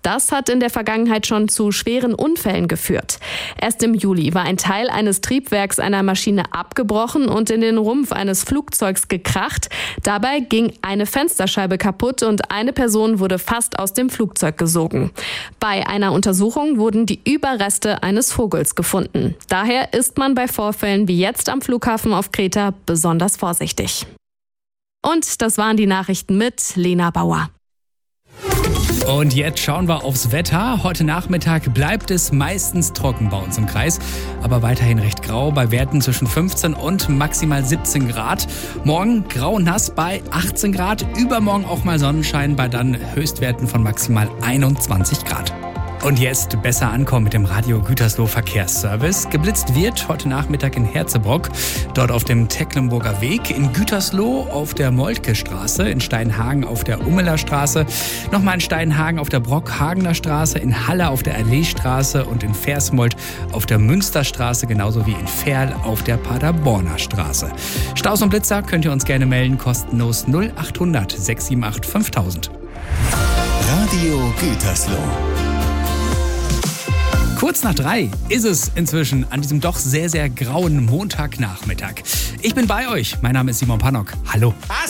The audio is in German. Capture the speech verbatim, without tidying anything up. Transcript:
Das hat in der Vergangenheit schon zu schweren Unfällen geführt. Erst im Juli war ein Teil eines Triebwerks einer Maschine abgebrochen und in den Rumpf eines Flugzeugs gekracht. Dabei ging eine Fensterscheibe kaputt und eine Person wurde fast aus dem Flugzeug gesogen. Bei einer Untersuchung wurden die Überreste eines Vogels gefunden. Daher ist man bei Vorfällen wie jetzt am Flughafen auf Kreta besonders vorsichtig. Und das waren die Nachrichten mit Lena Bauer. Und jetzt schauen wir aufs Wetter. Heute Nachmittag bleibt es meistens trocken bei uns im Kreis, aber weiterhin recht grau bei Werten zwischen fünfzehn und maximal siebzehn Grad. Morgen grau-nass bei achtzehn Grad, übermorgen auch mal Sonnenschein bei dann Höchstwerten von maximal einundzwanzig Grad. Und jetzt besser ankommen mit dem Radio Gütersloh Verkehrsservice. Geblitzt wird heute Nachmittag in Herzebrock, dort auf dem Tecklenburger Weg, in Gütersloh auf der Moltke-Straße, in Steinhagen auf der Ummeler Straße, nochmal in Steinhagen auf der Brockhagener Straße, in Halle auf der Alleestraße und in Versmold auf der Münsterstraße, genauso wie in Verl auf der Paderborner Straße. Staus und Blitzer könnt ihr uns gerne melden, kostenlos null acht hundert sechs sieben acht fünftausend. Radio Gütersloh. Kurz nach drei ist es inzwischen an diesem doch sehr, sehr grauen Montagnachmittag. Ich bin bei euch. Mein Name ist Simon Pannock. Hallo.